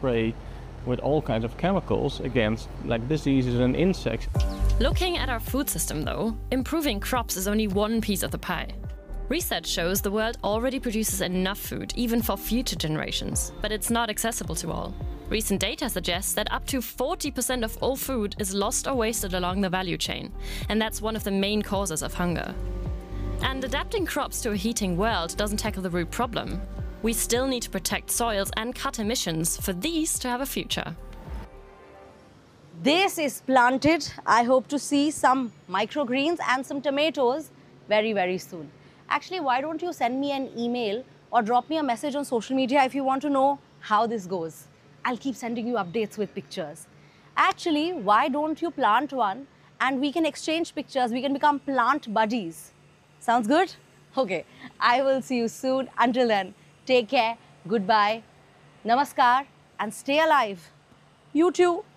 spray with all kinds of chemicals against like diseases and insects. Looking at our food system though, improving crops is only one piece of the pie. Research shows the world already produces enough food, even for future generations, but it's not accessible to all. Recent data suggests that up to 40% of all food is lost or wasted along the value chain, and that's one of the main causes of hunger. And adapting crops to a heating world doesn't tackle the root problem. We still need to protect soils and cut emissions for these to have a future. This is planted. I hope to see some microgreens and some tomatoes very, very soon. Actually, why don't you send me an email or drop me a message on social media if you want to know how this goes. I'll keep sending you updates with pictures. Actually, why don't you plant one and we can exchange pictures, we can become plant buddies. Sounds good? Okay, I will see you soon. Until then, take care, goodbye, namaskar and stay alive. You too.